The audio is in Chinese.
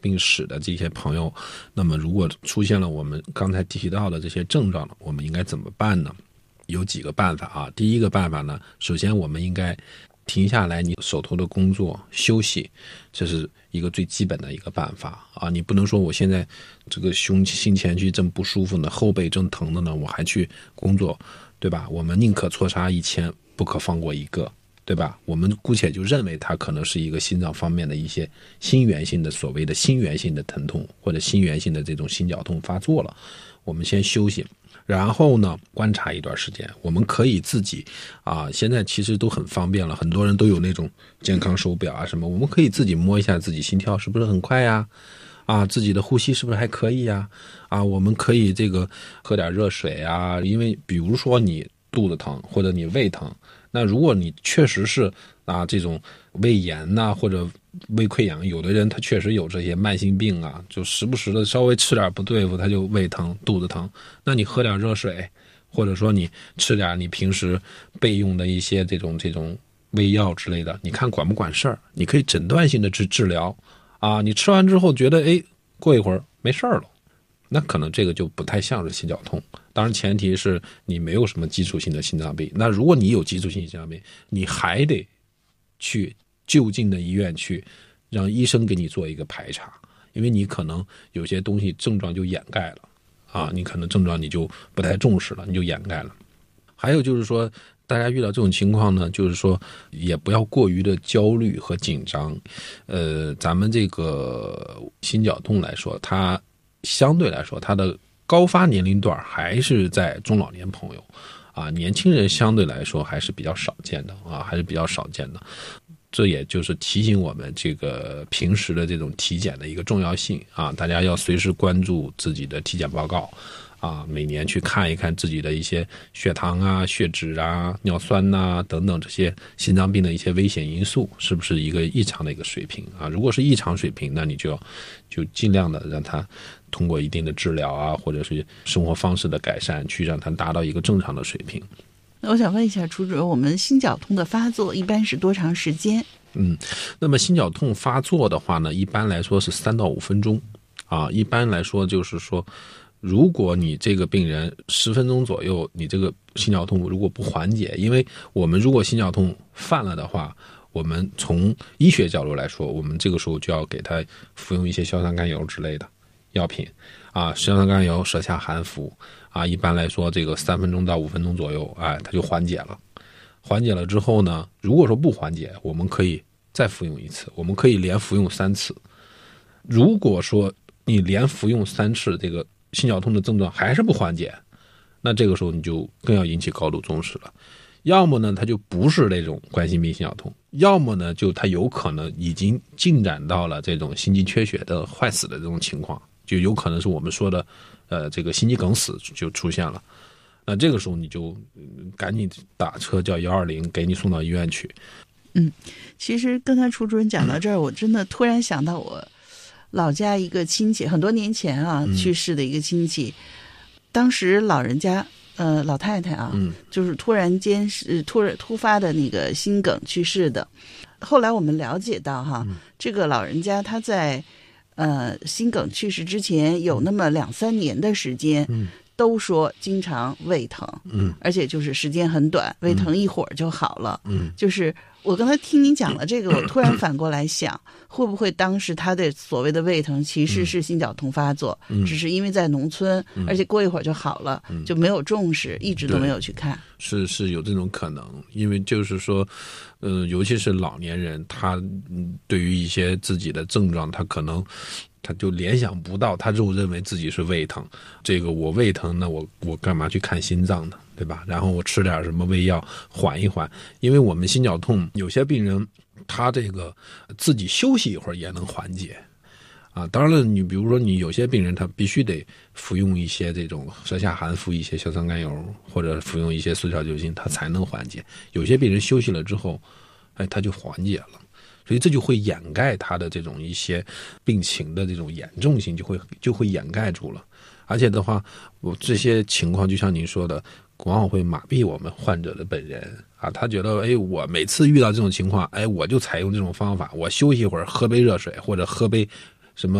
病史的这些朋友，那么如果出现了我们刚才提到的这些症状了，我们应该怎么办呢？有几个办法啊。第一个办法呢，首先我们应该停下来你手头的工作休息，这是一个最基本的一个办法啊。你不能说我现在这个心前区正不舒服呢，后背正疼的呢，我还去工作，对吧？我们宁可错杀1000，不可放过一个，对吧？我们姑且就认为它可能是一个心脏方面的一些心源性的所谓的心源性的疼痛，或者心源性的这种心绞痛发作了，我们先休息。然后呢，观察一段时间，我们可以自己现在其实都很方便了，很多人都有那种健康手表啊什么，我们可以自己摸一下自己心跳是不是很快呀，自己的呼吸是不是还可以呀，我们可以这个喝点热水啊，因为比如说你肚子疼或者你胃疼，那如果你确实是这种胃炎呐，或者胃溃疡，有的人他确实有这些慢性病就时不时的稍微吃点不对付他就胃疼肚子疼，那你喝点热水，或者说你吃点你平时备用的一些这种胃药之类的，你看管不管事儿，你可以诊断性的治疗你吃完之后觉得过一会儿没事了，那可能这个就不太像是心绞痛。当然前提是你没有什么基础性的心脏病，那如果你有基础性心脏病，你还得去就近的医院去让医生给你做一个排查，因为你可能有些东西症状就掩盖了你可能症状你就不太重视了，你就掩盖了。还有就是说大家遇到这种情况呢，就是说也不要过于的焦虑和紧张。咱们这个心绞痛来说，它相对来说它的高发年龄段还是在中老年朋友年轻人相对来说还是比较少见的还是比较少见的。这也就是提醒我们这个平时的这种体检的一个重要性大家要随时关注自己的体检报告每年去看一看自己的一些血糖血脂尿酸等等这些心脏病的一些危险因素是不是一个异常的一个水平如果是异常水平，那你就尽量的让它通过一定的治疗或者是生活方式的改善，去让它达到一个正常的水平。 我想问一下楚主任，我们心绞痛的发作一般是多长时间？ 那么心绞痛发作的话呢，一般来说是3到5分钟一般来说就是说，如果你这个病人10分钟左右，你这个心绞痛如果不缓解，因为我们如果心绞痛犯了的话，我们从医学角度来说，我们这个时候就要给他服用一些硝酸甘油之类的药品硝酸甘油舌下含服一般来说这个3分钟到5分钟左右它就缓解了。缓解了之后呢，如果说不缓解，我们可以再服用一次，我们可以连服用3次。如果说你连服用3次，这个心绞痛的症状还是不缓解，那这个时候你就更要引起高度重视了。要么呢它就不是那种冠心病心绞痛，要么呢就它有可能已经进展到了这种心肌缺血的坏死的这种情况，就有可能是我们说的这个心肌梗死就出现了。那这个时候你就赶紧打车叫120给你送到医院去。 其实刚才楚主任讲到这儿，我真的突然想到我老家一个亲戚，很多年前去世的一个亲戚，当时老人家老太太就是突然间是突发的那个心梗去世的。后来我们了解到这个老人家他在心梗去世之前有那么2-3年的时间都说经常胃疼而且就是时间很短，胃疼一会儿就好了就是我刚才听您讲了这个，我突然反过来想，会不会当时他的所谓的胃疼其实是心绞痛发作只是因为在农村而且过一会儿就好了就没有重视，一直都没有去看。 是有这种可能，因为就是说尤其是老年人，他对于一些自己的症状，他可能他就联想不到，他就认为自己是胃疼，这个我胃疼，那我干嘛去看心脏呢，对吧？然后我吃点什么胃药缓一缓，因为我们心绞痛有些病人他这个自己休息一会儿也能缓解当然了，你比如说你有些病人他必须得服用一些这种舌下含服一些硝酸甘油，或者服用一些速效救心，他才能缓解。有些病人休息了之后他就缓解了，所以这就会掩盖他的这种一些病情的这种严重性，就会掩盖住了。而且的话，我这些情况就像您说的，往往会麻痹我们患者的本人他觉得我每次遇到这种情况我就采用这种方法，我休息一会儿喝杯热水或者喝杯